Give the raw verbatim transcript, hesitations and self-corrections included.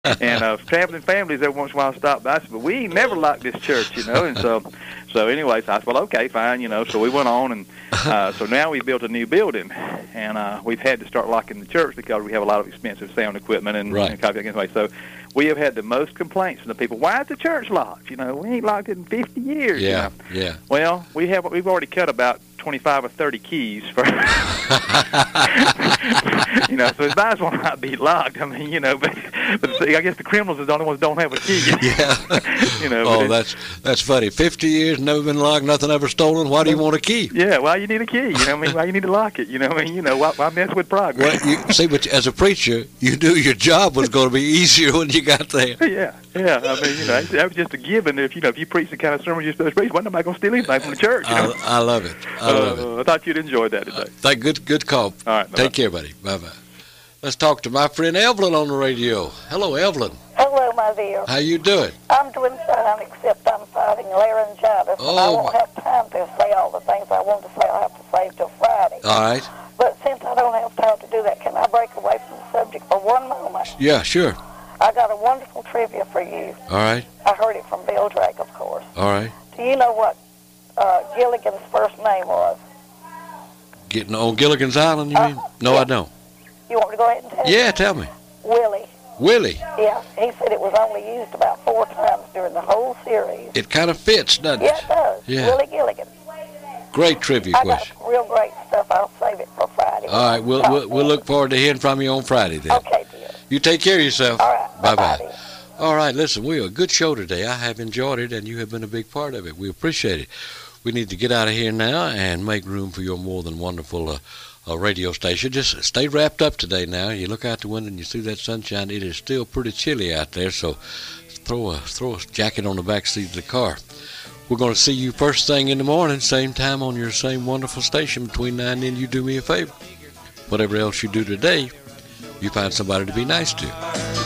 and uh, traveling families every once in a while stop by. I said, but we ain't never locked this church, you know. And so, so anyways, I said, well, okay, fine, you know. So we went on, and uh, so now we built a new building, and uh, we've had to start locking the church because we have a lot of expensive sound equipment and, right. and copy anyway. So we have had the most complaints from the people. Why is the church locked? You know, we ain't locked it in fifty years. Yeah, you know? yeah. Well, we have we've already cut about twenty-five or thirty keys for you know, so it might as well not be locked. I mean, you know, but, but see, I guess the criminals are the only ones that don't have a key. Yeah. you know. Oh, that's that's funny. Fifty years, never been locked, nothing ever stolen. Why do you want a key? Yeah, well, you need a key. You know, what I mean, why you need to lock it? You know, what I mean, you know, why, why mess with progress? Well, you see, but as a preacher, you knew your job was going to be easier when you got there. Yeah, yeah. I mean, you know, that was just a given. If you know, if you preach the kind of sermon you're supposed to preach, why nobody gonna steal anything from the church? You know? I, I love it. I love uh, it. I thought you'd enjoy that today. Uh, thank good, good call. All right. Bye-bye. Take care, buddy. Bye bye. Let's talk to my friend Evelyn on the radio. Hello, Evelyn. Hello, my dear. How you doing? I'm doing fine, except I'm fighting laryngitis, Oh, and I won't my- have time to say all the things I want to say. I'll have to save till Friday. All right. But since I don't have time to do that, can I break away from the subject for one moment? Yeah, sure. I got a wonderful trivia for you. All right. I heard it from Bill Drake, of course. All right. Do you know what uh, Gilligan's first name was? Getting on Gilligan's Island, you Uh, mean? No, yeah. I don't. You want me to go ahead and tell you? Yeah, tell me. Willie. Willie. Yeah, he said it was only used about four times during the whole series. It kind of fits, doesn't Yeah, it? it does. Yeah. Willie Gilligan. Great trivia I got question. some real great stuff. I'll save it for Friday. All right, we'll, we'll we'll look forward to hearing from you on Friday then. Okay, dear. You take care of yourself. All right. Bye Bye-bye, bye. dear. All right, listen, we are a good show today. I have enjoyed it, and you have been a big part of it. We appreciate it. We need to get out of here now and make room for your more than wonderful uh, uh, radio station. Just stay wrapped up today now. You look out the window and you see that sunshine. It is still pretty chilly out there, so throw a, throw a jacket on the back seat of the car. We're going to see you first thing in the morning, same time on your same wonderful station between nine and ten. You do me a favor. Whatever else you do today, you find somebody to be nice to.